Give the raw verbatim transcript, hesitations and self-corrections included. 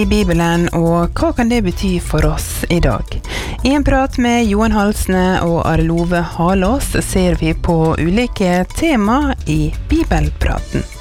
I Bibelen, og hva kan det bety for oss i dag? I en prat med Johan Halsne og Arlove Halås ser vi på ulike tema i Bibelpraten.